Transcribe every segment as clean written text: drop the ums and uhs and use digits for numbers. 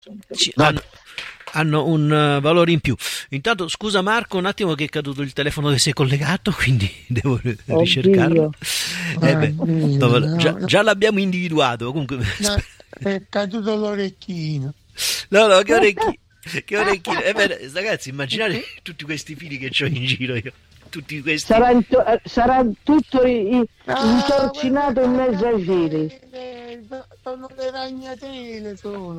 hanno un valore in più. Intanto scusa Marco, un attimo che è caduto il telefono dove sei collegato, quindi devo ricercarlo. Già l'abbiamo individuato. Comunque, no, è caduto l'orecchino. No, che orecchino. Ragazzi, immaginate tutti questi fili che ho in giro io. Tutti questi. Sarà tutto intorcinato in mezzo ai fili. Sono le ragnatele,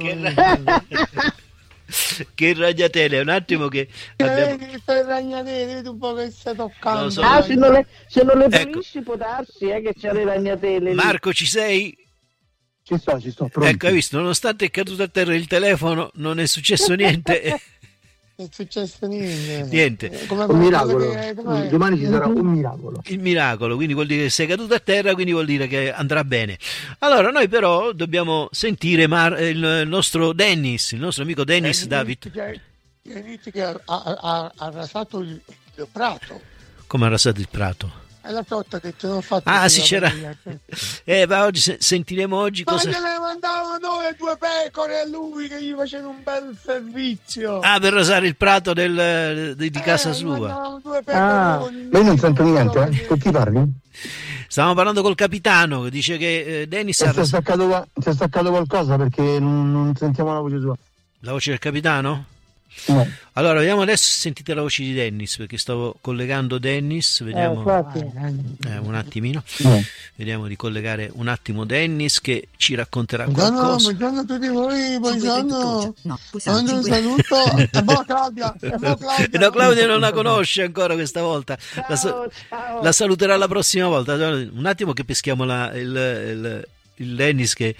Che ragnatele, un attimo che ragnatele, vedi un po' che sta toccando. Se non le pulisci può darsi che c'è le ragnatele. Marco, ci sei? Ci sto, pronto. Ecco, hai visto, nonostante è caduto a terra il telefono, non è successo niente. Non è successo niente. Un miracolo. Domani ci sarà un miracolo. Il miracolo, quindi vuol dire che sei caduto a terra, quindi vuol dire che andrà bene. Allora, noi però dobbiamo sentire il nostro Dennis, il nostro amico Dennis David. Che ha rasato il prato. Come ha rasato il prato? È la torta che ti ho fatto. Sì, c'era. Ma oggi sentiremo oggi cosa. Ma gliene mandavo noi 2 pecore a lui che gli faceva un bel servizio. Per rasare il prato di casa sua. Ma io non sento niente, con chi parli? Stavamo parlando col capitano che dice che Dennis ha staccato qualcosa perché non sentiamo la voce sua. La voce del capitano? No. Allora, vediamo adesso se sentite la voce di Dennis, perché stavo collegando Dennis, vediamo un attimino, vediamo di collegare un attimo Dennis che ci racconterà qualcosa. Buongiorno a tutti voi, buongiorno. Un saluto. Claudia. No, Claudia non la conosce ancora questa volta. Ciao. La saluterà la prossima volta. Un attimo che peschiamo il Dennis che...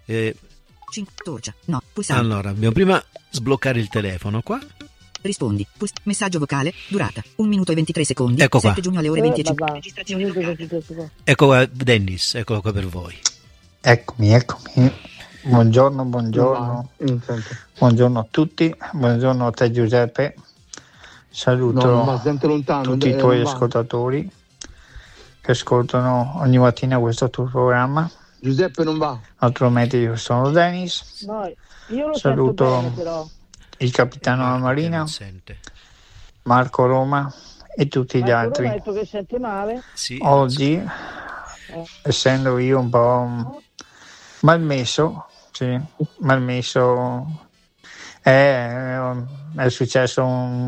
Allora, dobbiamo prima sbloccare il telefono qua. Rispondi. Messaggio vocale. Durata 1 minuto e 23 secondi. Ecco qua. 7 giugno alle ore 25. Registrazione ecco qua, Dennis, eccolo qua per voi. Eccomi. Buongiorno. Buongiorno a tutti. Buongiorno a te Giuseppe. Saluto tutti i tuoi ascoltatori che ascoltano ogni mattina questo tuo programma. Giuseppe non va. Naturalmente io sono Dennis. No, io lo saluto bene, però. Il capitano della Marina, Marco Roma e tutti gli altri. Roma ha detto che sente male. Sì, oggi, essendo io un po' malmesso, è successo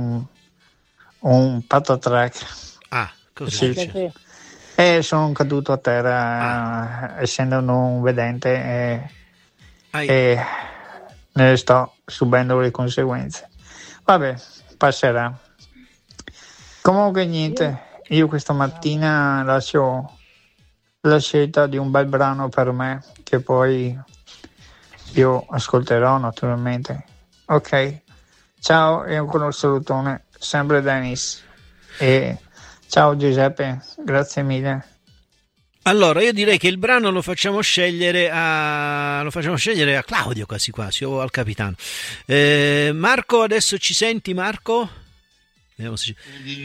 un patatrack. Cosa dice? Sono caduto a terra, essendo non vedente, e ne sto subendo le conseguenze. Vabbè, passerà. Comunque niente, io questa mattina lascio la scelta di un bel brano per me, che poi io ascolterò naturalmente. Ok, ciao e ancora un salutone, sempre Dennis. E ciao Giuseppe, grazie mille. Allora, io direi che il brano lo facciamo scegliere a Claudio quasi o al capitano. Marco, adesso ci senti, Marco? Vediamo se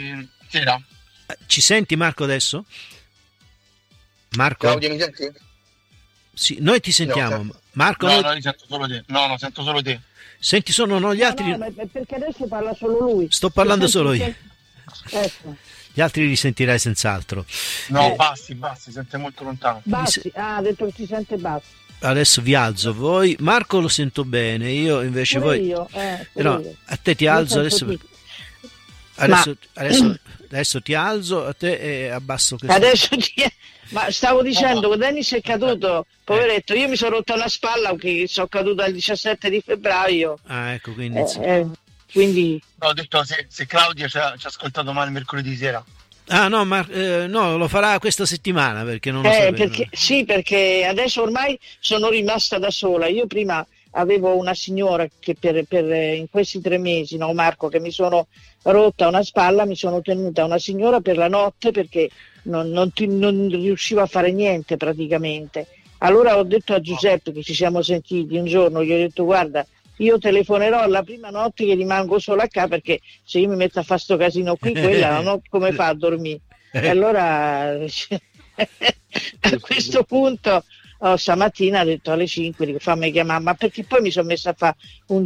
ci senti, Marco, adesso? Marco? Claudio, mi senti? Sì, noi ti sentiamo. No, Marco? No, sento solo te. No, sento solo te. Senti solo gli altri? No, perché adesso parla solo lui. Sto parlando solo io. Ecco. Gli altri li sentirai senz'altro. No, bassi, sente molto lontano. Bassi, ha detto che si sente basso. Adesso vi alzo voi. Marco lo sento bene, io invece pure voi... Io, no, io. A te ti alzo adesso ti alzo a te e abbasso questo. Ma stavo dicendo che Dennis è caduto, poveretto, io mi sono rotta una spalla che sono caduta il 17 di febbraio. Ecco, quindi... Quindi... No, ho detto se Claudia ci ha ascoltato male mercoledì sera. No, no, lo farà questa settimana perché non lo so. Perché adesso ormai sono rimasta da sola. Io prima avevo una signora che per in questi 3 mesi, no Marco, che mi sono rotta una spalla, mi sono tenuta una signora per la notte perché non riuscivo a fare niente praticamente. Allora ho detto a Giuseppe, che ci siamo sentiti un giorno, gli ho detto guarda, io telefonerò la prima notte che rimango sola a casa, perché se io mi metto a fare sto casino qui, quella non ho come fa a dormire. E allora a questo punto stamattina ha detto alle 5 dico, fammi chiamare, ma perché poi mi sono messa a fare un